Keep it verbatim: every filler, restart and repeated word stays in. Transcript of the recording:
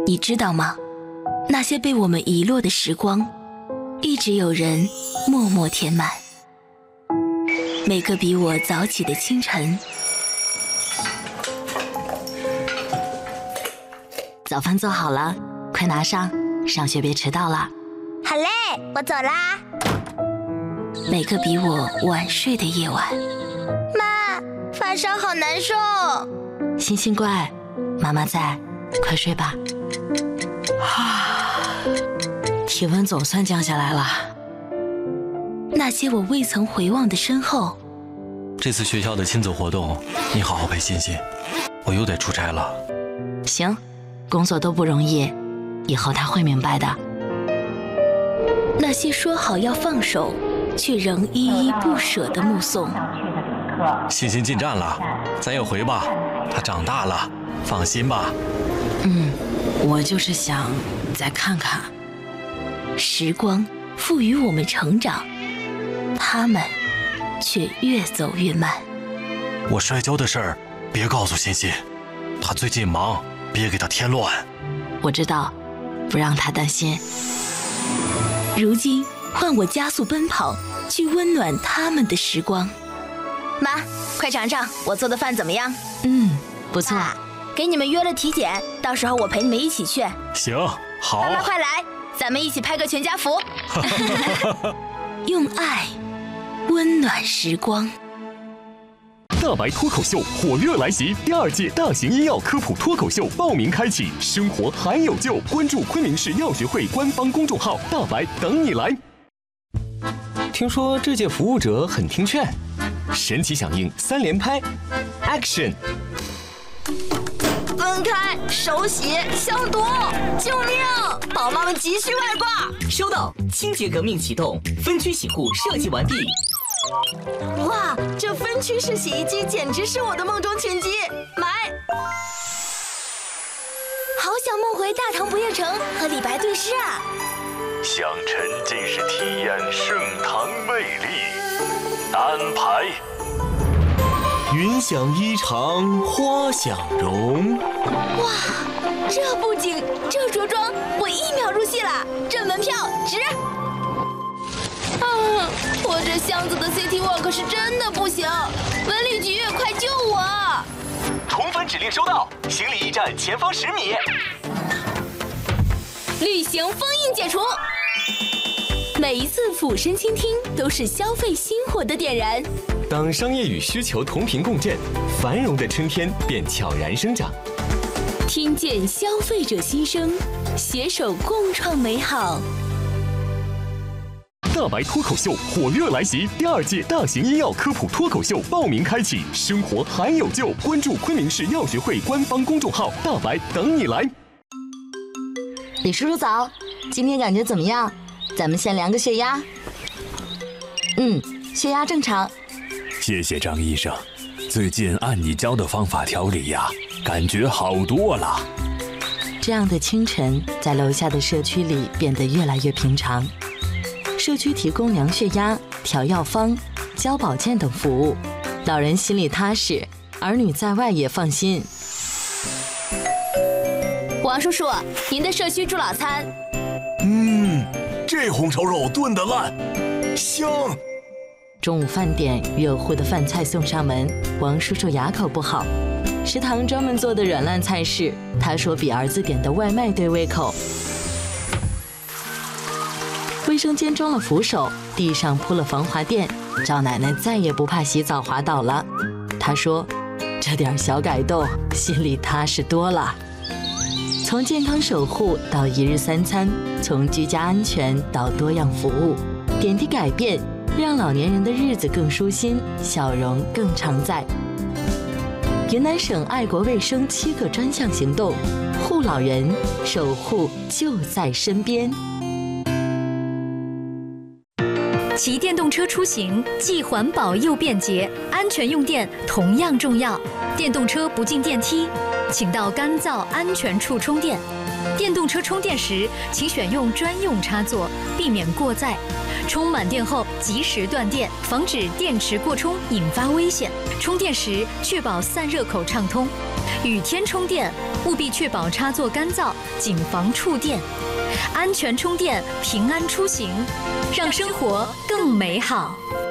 你知道吗？那些被我们遗落的时光，一直有人默默填满。每个比我早起的清晨，早饭做好了，快拿上，上学别迟到了。 好嘞，我走啦。 每个比我晚睡的夜晚， 妈，发烧好难受。 星星乖，妈妈在，快睡吧。啊，体温总算降下来了。那些我未曾回望的身后。 这次学校的亲子活动，你好好陪欣欣，我又得出差了。 行，工作都不容易，以后他会明白的。那些说好要放手，却仍依依不舍的目送。 欣欣进站了，咱也回吧，她长大了，放心吧。 嗯，我就是想再看看。时光赋予我们成长，他们却越走越慢。 我摔跤的事儿别告诉欣欣，她最近忙，别给她添乱。 我知道，不让她担心。如今换我加速奔跑，去温暖他们的时光。 妈，快尝尝我做的饭怎么样？ 嗯，不错。 啊，给你们约了体检，到时候我陪你们一起去。 行，好。 妈妈快来，咱们一起拍个全家福。 用爱温暖时光。 大白脱口秀火热来袭，第二届大型医药科普脱口秀报名开启，生活还有救，关注昆明市药学会官方公众号，大白等你来。听说这届服务者很听劝，神奇响应三连拍 ，Action！ 分开，手洗，消毒，救命！宝妈们急需外挂。 收到，清洁革命启动，分区洗护设计完毕。 哇，这分区式洗衣机简直是我的梦中情机，买！好想梦回大唐不夜城和李白对诗啊！ 想沉浸式体验盛唐魅力，安排。 云想衣裳花想容。 哇，这布景，这着装，我一秒入戏了，这门票值！啊，我这箱子的 City Walk 是真的不行，文旅局快救我！ 重返指令收到，行李驿站前方十米。 旅行封印解除。 每一次俯身倾听，都是消费心火的点燃。 当商业与需求同频共振，繁荣的春天便悄然生长。 听见消费者心声，携手共创美好。 大白脱口秀火热来袭，第二届大型医药科普脱口秀报名开启，生活还有救，关注昆明市药学会官方公众号，大白等你来。 李叔叔早，今天感觉怎么样？咱们先量个血压。嗯，血压正常。 谢谢张医生，最近按你教的方法调理呀，感觉好多了。 这样的清晨，在楼下的社区里变得越来越平常。社区提供量血压、调药方、教保健等服务，老人心里踏实，儿女在外也放心。 王叔叔，您的社区猪老餐。 嗯，这红烧肉炖得烂，香。 中午饭点，热乎的饭菜送上门，王叔叔牙口不好，食堂专门做的软烂菜式，他说比儿子点的外卖对胃口。卫生间装了扶手，地上铺了防滑垫，赵奶奶再也不怕洗澡滑倒了。她说，这点小改动，心里踏实多了。从健康守护到一日三餐，从居家安全到多样服务，点滴改变，让老年人的日子更舒心，笑容更常在。云南省爱国卫生七个专项行动，护老人，守护就在身边。 骑电动车出行既环保又便捷，安全用电同样重要。电动车不进电梯，请到干燥安全处充电。电动车充电时，请选用专用插座，避免过载。充满电后及时断电，防止电池过充引发危险。充电时确保散热口畅通。 雨天充电，务必确保插座干燥，谨防触电。安全充电，平安出行，让生活更美好。